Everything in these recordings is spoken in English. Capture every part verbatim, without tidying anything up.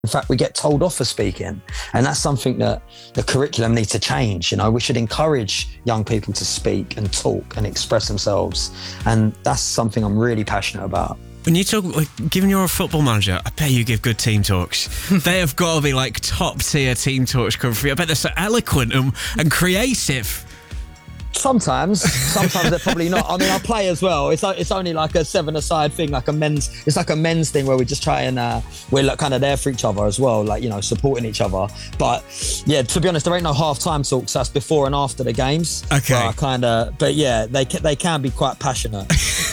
In fact, we get told off for speaking. And that's something that the curriculum needs to change. You know, we should encourage young people to speak and talk and express themselves. And that's something I'm really passionate about. When you talk, like, given you're a football manager, I bet you give good team talks. They have got to be like top tier team talks coming for you. I bet they're so eloquent and, and creative. Sometimes, sometimes they're probably not. I mean, I play as well. It's it's only like a seven-a-side thing, like a men's. It's like a men's thing where we just try and uh, we're like kind of there for each other as well, like, you know, supporting each other. But yeah, to be honest, there ain't no half-time talks. That's before and after the games. Okay. I kind of, but yeah, they they can be quite passionate.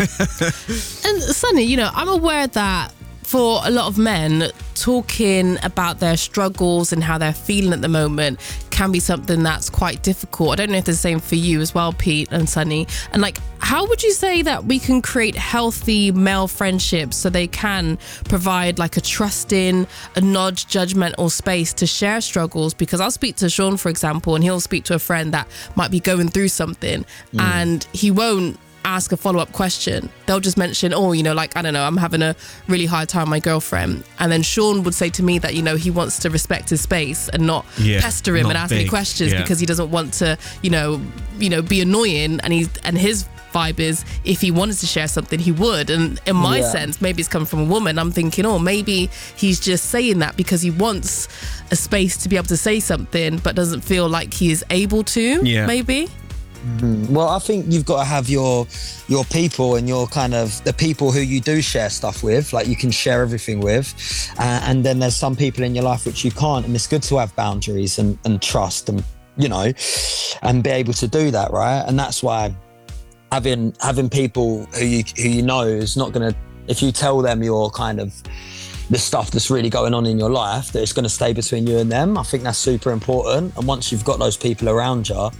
And Sonny, you know, I'm aware that for a lot of men, talking about their struggles and how they're feeling at the moment can be something that's quite difficult. I don't know if it's the same for you as well, Pete and Sonny. And like, how would you say that we can create healthy male friendships so they can provide like a trusting, a non-judgmental space to share struggles? Because I'll speak to Sean, for example, and he'll speak to a friend that might be going through something mm. and he won't ask a follow-up question. They'll just mention, oh, you know, like, I don't know, I'm having a really hard time with my girlfriend. And then Sean would say to me that, you know, he wants to respect his space and not yeah, pester him not and ask big. me questions yeah. because he doesn't want to, you know, you know, be annoying. And he's and his vibe is if he wanted to share something, he would. And in my yeah. sense, maybe it's coming from a woman. I'm thinking, oh, maybe he's just saying that because he wants a space to be able to say something, but doesn't feel like he is able to, yeah. maybe. Mm. Well, I think you've got to have your your people and your kind of the people who you do share stuff with, like you can share everything with, uh, and then there's some people in your life which you can't, and it's good to have boundaries and, and trust and, you know, and be able to do that, right? And that's why having having people who you who you know is not gonna, if you tell them your kind of the stuff that's really going on in your life, that it's going to stay between you and them. I think that's super important. And once you've got those people around you,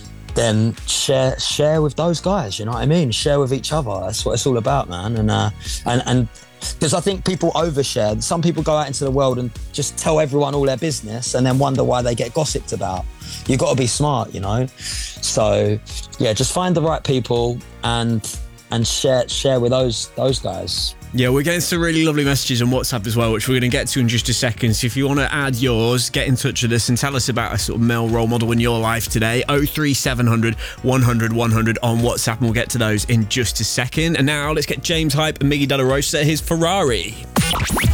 then share share with those guys, you know what I mean? Share with each other. That's what it's all about, man. And uh, and and because I think people overshare. Some people go out into the world and just tell everyone all their business and then wonder why they get gossiped about. You've got to be smart, you know? So yeah, just find the right people and and share share with those those guys. Yeah, we're getting some really lovely messages on WhatsApp as well, which we're going to get to in just a second. So if you want to add yours, get in touch with us and tell us about a sort of male role model in your life today. oh three seven hundred, one hundred, one hundred on WhatsApp, and we'll get to those in just a second. And now let's get James Hype and Miggy De La Rosa, his Ferrari.